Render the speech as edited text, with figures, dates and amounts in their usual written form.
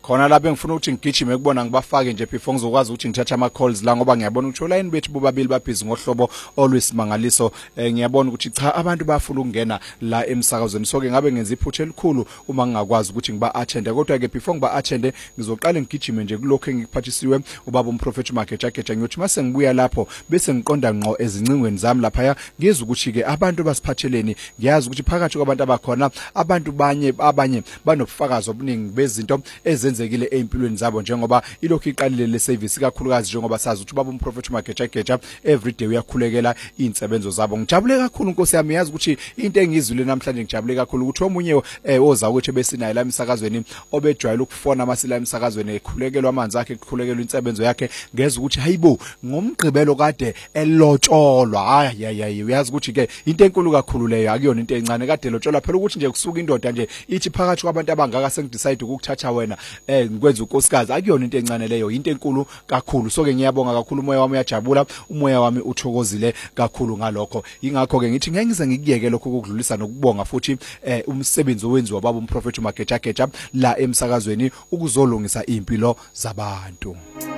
khona lapho engifuna ukuthi ngigijime kubona ngibafake nje before ngizokwazi ukuthi ngithathe ama calls la ngoba ngiyabona ukuthi line bethu bobabili babhizi ngohlobo olwisimangaliso. Ngiyabona ukuthi cha abantu bafuna ukungena la emsakazweni, so ke ngabe ngenza iphutha elikhulu uma ngingakwazi ukuthi ngiba attend. Kodwa ke before ngiba attend ngizoqala ngigijime nje kulokho engikuphathisiwe ubaba umprofeti uMagejageja, ngiyothi mase ngibuya lapho bese ngiqonda ngqo ezincingweni zami lapha ngizwe ukuthi ke abantu basiphatheleni. Ngiyazi ukuthi phakathi kwabantu abakhona abantu abanye banobufakazi obuningi bezinto ezenzekile empilweni zabo, njengoba ilokhu iqalile le service kakhulukazi njengoba sazi ukuthi ubaba umprofeti uMagejageja everyday uyakhulekela insebenzo zabo. Ngijabule kakhulu Nkosi yami, yazi ukuthi into engizwile namhlanje ngijabule kakhulu ukuthi omunye oza ukuthi besinayo la emsakazweni obejwayele ukufona amasila emsakazweni ekhulekelwa amanzi akhe, ekhulekelwa insebenzo yakhe, ngeza ukuthi hayibo ngomgqibelo kade elotsholwa. Hayi uyazi ukuthi ke into enkulu kakhulu leyo, akuyona into encane, kade elotsholwa phela ukuthi nje kusuka indoda nje ithi phakathi kwabantu abangaka sengidecide ukukuthatha wena ngikwenza unkosikazi, akuyona into encane leyo, into enkulu kakhulu. So ke ngiyabonga kakhulu, umoya wami uyajabula, umoya wami uthokozile kakhulu ngalokho. Ingakho ke ngithi ngeke ngize ngikuyeke lokho ukudlulisa nokubonga futhi umsebenzi owenziwa baba umprofeti uMagejageja la emsakazweni ukuzolungisa impilo zabantu.